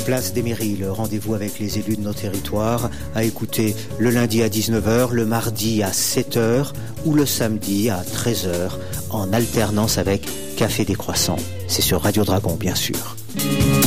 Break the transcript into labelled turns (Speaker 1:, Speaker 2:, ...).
Speaker 1: place des mairies, le rendez-vous avec les élus de nos territoires, à écouter le lundi à 19h, le mardi à 7h ou le samedi à 13h, en alternance avec Café des Croissants. C'est sur Radio Dragon, bien sûr.